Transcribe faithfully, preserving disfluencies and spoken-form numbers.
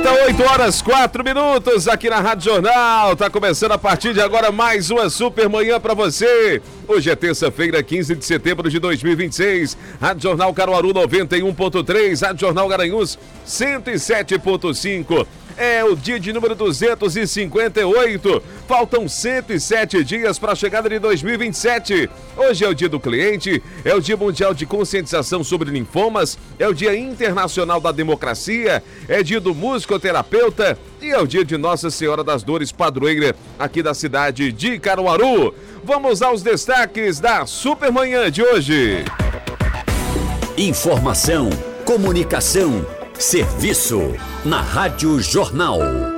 Agora oito horas, quatro minutos aqui na Rádio Jornal. Tá começando a partir de agora mais uma super manhã pra você. Hoje é terça-feira, quinze de setembro de dois mil e vinte e seis. Rádio Jornal Caruaru noventa e um ponto três, Rádio Jornal Garanhuns cento e sete ponto cinco. É o dia de número duzentos e cinquenta e oito. Faltam cento e sete dias para a chegada de dois mil e vinte e sete. Hoje é o dia do cliente, é o dia mundial de conscientização sobre linfomas, é o dia internacional da democracia, é dia do musicoterapeuta e é o dia de Nossa Senhora das Dores, padroeira aqui da cidade de Caruaru. Vamos aos destaques da Supermanhã de hoje. Informação, comunicação, serviço na Rádio Jornal.